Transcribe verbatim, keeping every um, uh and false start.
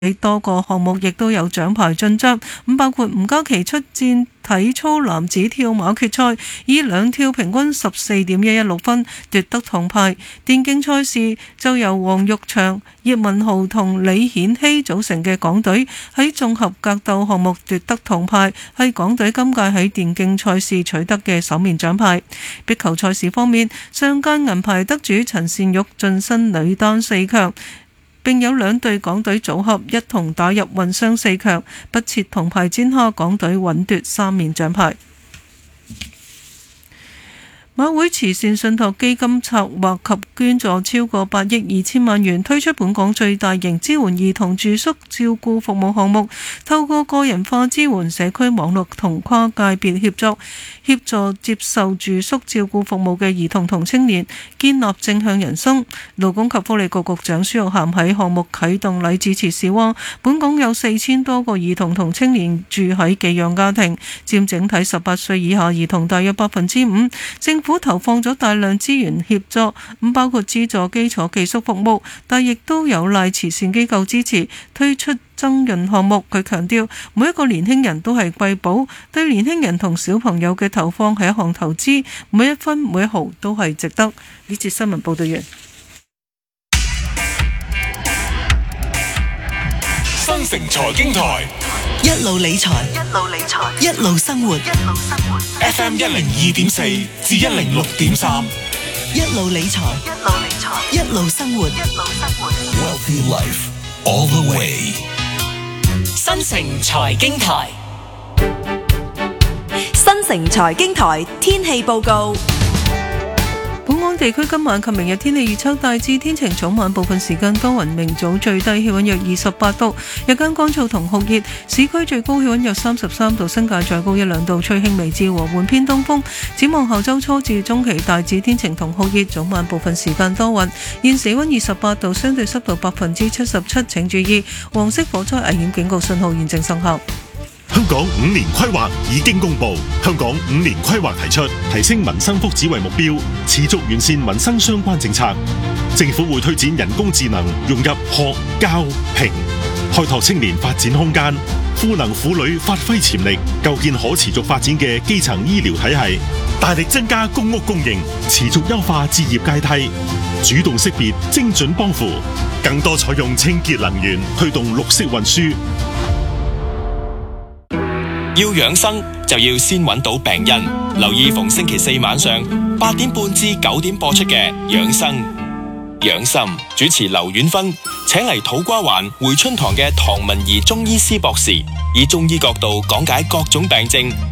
多個項目亦都有獎牌進賬，咁包括吳嘉琪出戰體操男子跳馬決賽，以兩跳平均十四點一一六分奪得銅牌。電競賽事就由黃玉祥、葉文豪同李顯希組成嘅港隊喺綜合格鬥項目奪得銅牌，係港隊今屆喺電競賽事取得嘅首面獎牌。壁球賽事方面，上屆銀牌得主陳善玉晉身女單四強，並有兩隊港隊組合一同打入混雙四強，不設銅牌戰下，港隊穩奪三面獎牌。馬會慈善信託基金策劃及捐助超過八億二千萬元，推出本港最大型支援兒童住宿照顧服務項目，透過個人化支援社區網絡同跨界別協作，協助接受住宿照顧服務嘅兒童同青年建立正向人生。勞工及福利局局長孫玉菡喺項目啟動禮致辭時話，本港有四千多個兒童同青年住喺寄養家庭，佔整體十八歲以下兒童大約百分之五。政府投放咗大量資源協助，咁包括資助基礎寄宿服務，但亦都有賴慈善機構支持推出增潤項目。佢強調，每一個年輕人都係貴寶，對年輕人同小朋友嘅投放係一項投資，每一分每一毫都係值得。呢節新聞報道完。 新城財經台， 一路理財，一路理財，一路生活，一路生活。 F M 一零二點四至一零六點三， 一路理財，一路理財，一路生活，一路生活。 Wealthy Life all the way。 新城財經台， 新城財經台天氣報告。 本港地區今晚及明日天氣預測大致天晴，早晚部分時間多雲，明早最低氣溫約二十八度，日間乾燥同酷熱，市區最高氣溫約三十三度，新界再高一兩度，吹輕微至和緩偏東風。展望後周初至中期大致天晴同酷熱，早晚部分時間多雲。現時氣溫二十八度，相對濕度百分之七十七，請注意黃色火災危險警告信號現正生效。 香港五年規劃已經公布，香港五年規劃提出提升民生福祉為目標，持續完善民生相關政策。政府會推展人工智能融入學、教、評，開拓青年發展空間，賦能婦女發揮潛力，構建可持續發展嘅基層醫療體系，大力增加公屋供應，持續優化置業階梯，主動識別精準幫扶，更多採用清潔能源，推動綠色運輸。 要養生就要先揾到病因，留意逢星期四晚上八點半至九點播出嘅養生養心，主持劉婉芬請嚟土瓜灣匯春堂嘅唐文儀中醫師博士，以中醫角度講解各種病症，